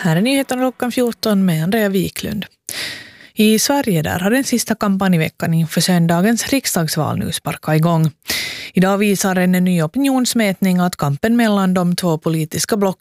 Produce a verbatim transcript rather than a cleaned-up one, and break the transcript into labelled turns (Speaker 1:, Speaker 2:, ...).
Speaker 1: Här är nyheterna klockan fjorton med Andrea Wiklund. I Sverige där har den sista kampanjveckan inför söndagens riksdagsval nu sparkat igång. Idag visar en ny opinionsmätning att kampen mellan de två politiska blocken